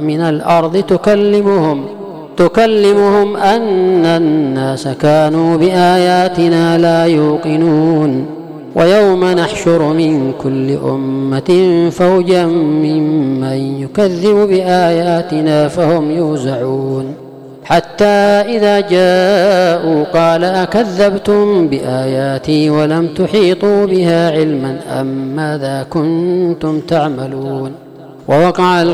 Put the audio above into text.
من الأرض تكلمهم أن الناس كانوا بآياتنا لا يوقنون ويوم نحشر من كل أمة فوجا ممن يكذب بآياتنا فهم يوزعون حتى إذا جاءوا قال أكذبتم بآياتي ولم تحيطوا بها علما أم ماذا كنتم تعملون ووقع